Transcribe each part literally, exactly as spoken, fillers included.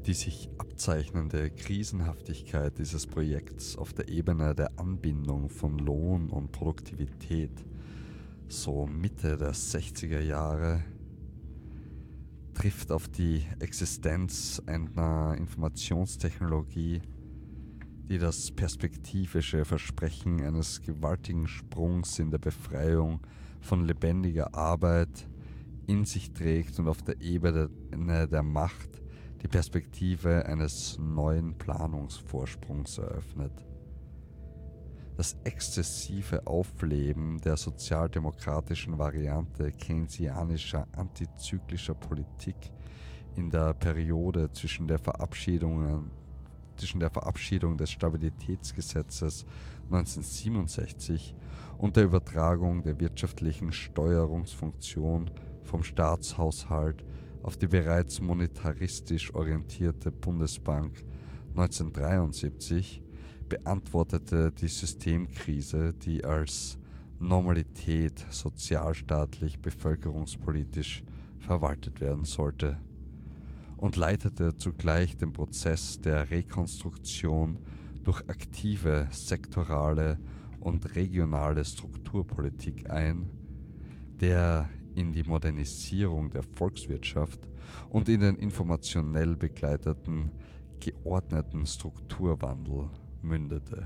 Die sich abzeichnende Krisenhaftigkeit dieses Projekts auf der Ebene der Anbindung von Lohn und Produktivität, so Mitte der sechziger Jahre, trifft auf die Existenz einer Informationstechnologie, die das perspektivische Versprechen eines gewaltigen Sprungs in der Befreiung von lebendiger Arbeit in sich trägt und auf der Ebene der Macht die Perspektive eines neuen Planungsvorsprungs eröffnet. Das exzessive Aufleben der sozialdemokratischen Variante keynesianischer antizyklischer Politik in der Periode zwischen der Verabschiedung, zwischen der Verabschiedung des Stabilitätsgesetzes neunzehnhundertsiebenundsechzig und der Übertragung der wirtschaftlichen Steuerungsfunktion vom Staatshaushalt auf die bereits monetaristisch orientierte Bundesbank neunzehnhundertdreiundsiebzig beantwortete die Systemkrise, die als Normalität sozialstaatlich bevölkerungspolitisch verwaltet werden sollte, und leitete zugleich den Prozess der Rekonstruktion durch aktive sektorale und regionale Strukturpolitik ein, der in die Modernisierung der Volkswirtschaft und in den informationell begleiteten, geordneten Strukturwandel mündete.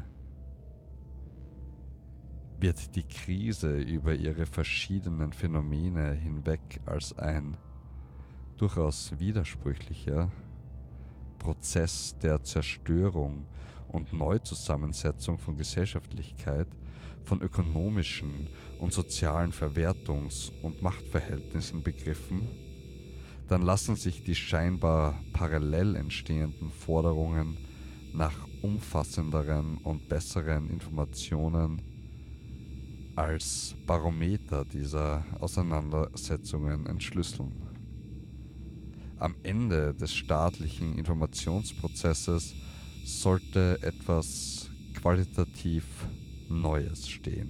Wird die Krise über ihre verschiedenen Phänomene hinweg als ein durchaus widersprüchlicher Prozess der Zerstörung und Neuzusammensetzung von Gesellschaftlichkeit, von ökonomischen und sozialen Verwertungs- und Machtverhältnissen begriffen, dann lassen sich die scheinbar parallel entstehenden Forderungen nach umfassenderen und besseren Informationen als Barometer dieser Auseinandersetzungen entschlüsseln. Am Ende des staatlichen Informationsprozesses sollte etwas qualitativ Neues stehen.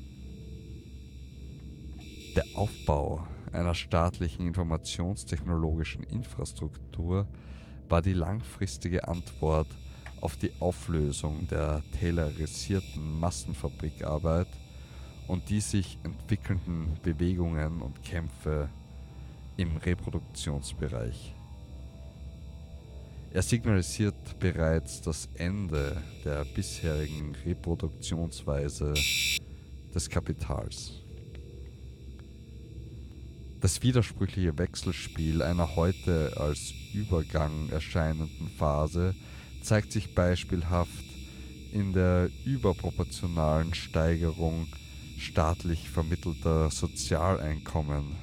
Der Aufbau einer staatlichen informationstechnologischen Infrastruktur war die langfristige Antwort auf die Auflösung der taylorisierten Massenfabrikarbeit und die sich entwickelnden Bewegungen und Kämpfe im Reproduktionsbereich. Er signalisiert bereits das Ende der bisherigen Reproduktionsweise des Kapitals. Das widersprüchliche Wechselspiel einer heute als Übergang erscheinenden Phase zeigt sich beispielhaft in der überproportionalen Steigerung staatlich vermittelter Sozialeinkommen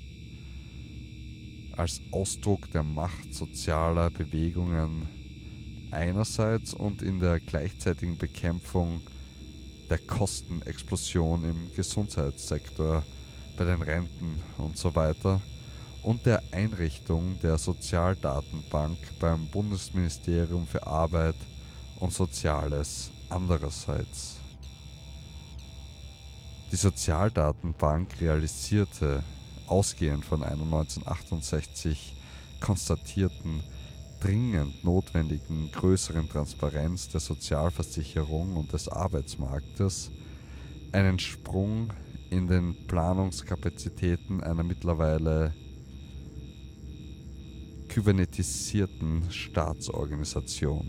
als Ausdruck der Macht sozialer Bewegungen einerseits und in der gleichzeitigen Bekämpfung der Kostenexplosion im Gesundheitssektor, bei den Renten und so weiter und der Einrichtung der Sozialdatenbank beim Bundesministerium für Arbeit und Soziales andererseits. Die Sozialdatenbank realisierte, ausgehend von einer neunzehnhundertachtundsechzig konstatierten, dringend notwendigen größeren Transparenz der Sozialversicherung und des Arbeitsmarktes, einen Sprung in den Planungskapazitäten einer mittlerweile kybernetisierten Staatsorganisation.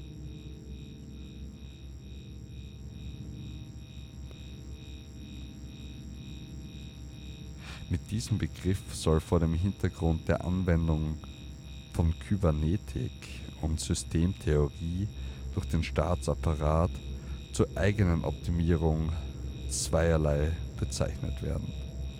Mit diesem Begriff soll vor dem Hintergrund der Anwendung von Kybernetik und Systemtheorie durch den Staatsapparat zur eigenen Optimierung zweierlei bezeichnet werden.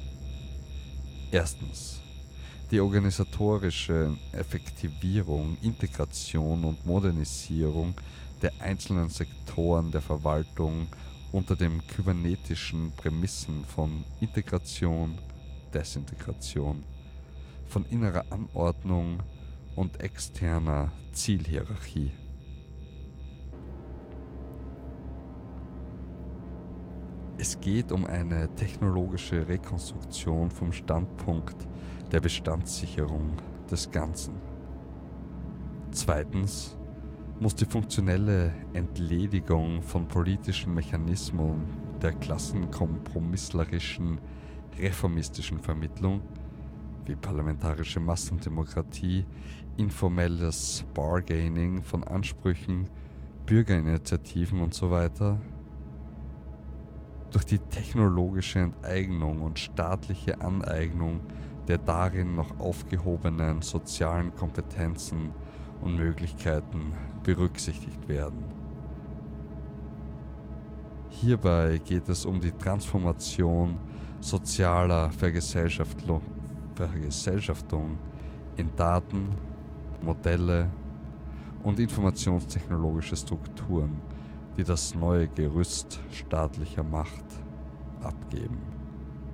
Erstens, die organisatorische Effektivierung, Integration und Modernisierung der einzelnen Sektoren der Verwaltung unter den kybernetischen Prämissen von Integration, Desintegration, von innerer Anordnung und externer Zielhierarchie. Es geht um eine technologische Rekonstruktion vom Standpunkt der Bestandssicherung des Ganzen. Zweitens muss die funktionelle Entledigung von politischen Mechanismen der klassenkompromisslerischen, reformistischen Vermittlung wie parlamentarische Massendemokratie, informelles Bargaining von Ansprüchen, Bürgerinitiativen und so weiter durch die technologische Enteignung und staatliche Aneignung der darin noch aufgehobenen sozialen Kompetenzen und Möglichkeiten berücksichtigt werden. Hierbei geht es um die Transformation sozialer Vergesellschaftung, Vergesellschaftung in Daten, Modelle und informationstechnologische Strukturen, die das neue Gerüst staatlicher Macht abgeben.